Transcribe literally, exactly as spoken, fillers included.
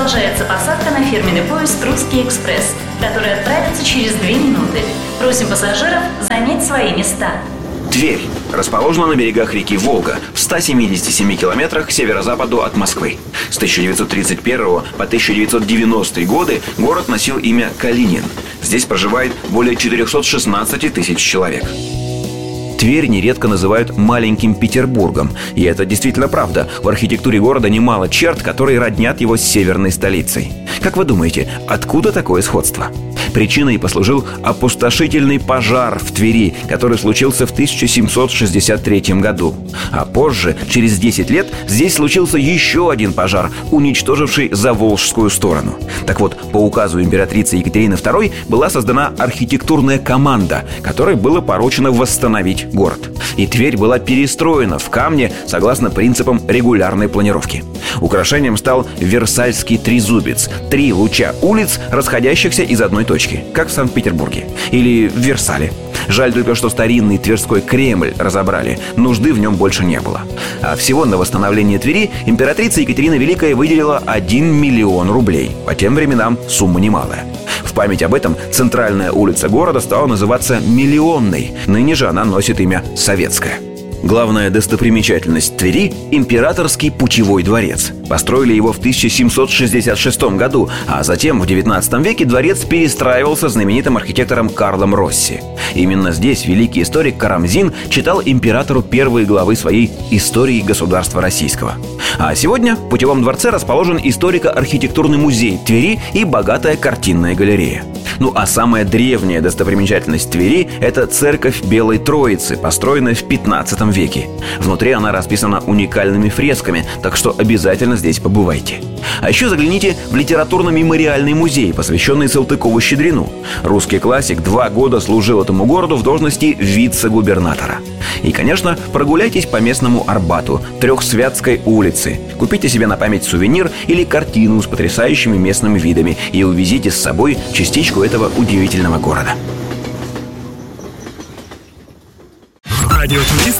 Продолжается посадка на фирменный поезд «Русский экспресс», который отправится через две минуты. Просим пассажиров занять свои места. Тверь расположена на берегах реки Волга в ста семидесяти семи километрах к северо-западу от Москвы. С тысяча девятьсот тридцать первого по тысяча девятьсот девяностые годы город носил имя Калинин. Здесь проживает более четырехсот шестнадцати тысяч человек. Тверь нередко называют «маленьким Петербургом». И это действительно правда. В архитектуре города немало черт, которые роднят его с северной столицей. Как вы думаете, откуда такое сходство? Причиной послужил опустошительный пожар в Твери, который случился в тысяча семьсот шестьдесят третьем году. А позже, через десять лет, здесь случился еще один пожар, уничтоживший Заволжскую сторону. Так вот, по указу императрицы Екатерины второй была создана архитектурная команда, которой было поручено восстановить город. И Тверь была перестроена в камне согласно принципам регулярной планировки. Украшением стал Версальский трезубец – три луча улиц, расходящихся из одной точки, как в Санкт-Петербурге или в Версале. Жаль только, что старинный Тверской Кремль разобрали, нужды в нем больше не было. А всего на восстановление Твери императрица Екатерина Великая выделила один миллион рублей. По тем временам сумма немалая. В память об этом центральная улица города стала называться Миллионной. Ныне же она носит имя Советская. Главная достопримечательность Твери – Императорский путевой дворец. Построили его в тысяча семьсот шестьдесят шестом году, а затем в девятнадцатом веке дворец перестраивался знаменитым архитектором Карлом Росси. Именно здесь великий историк Карамзин читал императору первые главы своей «Истории государства российского». А сегодня в путевом дворце расположен историко-архитектурный музей Твери и богатая картинная галерея. Ну а самая древняя достопримечательность Твери – это церковь Белой Троицы, построенная в пятнадцатом веке. Внутри она расписана уникальными фресками, так что обязательно здесь побывайте. А еще загляните в литературно-мемориальный музей, посвященный Салтыкову-Щедрину. Русский классик два года служил этому городу в должности вице-губернатора. И, конечно, прогуляйтесь по местному Арбату, Трехсвятской улице. Купите себе на память сувенир или картину с потрясающими местными видами и увезите с собой частичку этого удивительного города. Радиотурист